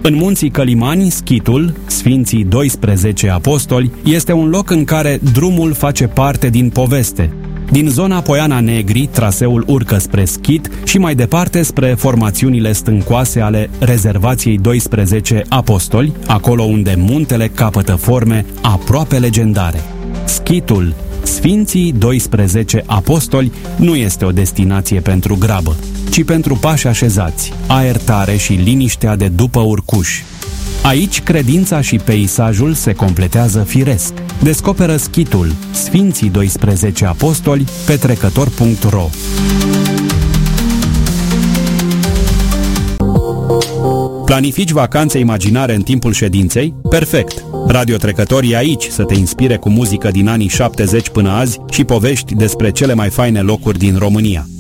În munții Călimani, Schitul, Sfinții 12 Apostoli, este un loc în care drumul face parte din poveste. Din zona Poiana Negri, traseul urcă spre Schit și mai departe spre formațiunile stâncoase ale rezervației 12 Apostoli, acolo unde muntele capătă forme aproape legendare. Schitul, Sfinții 12 Apostoli, nu este o destinație pentru grabă, ci pentru pași așezați, aer tare și liniștea de după urcuș. Aici credința și peisajul se completează firesc. Descoperă Schitul, Sfinții 12 Apostoli, pe trecător.ro. Planifici vacanțe imaginare în timpul ședinței? Perfect! Radio Trecător e aici să te inspire cu muzică din anii 70 până azi și povești despre cele mai faine locuri din România.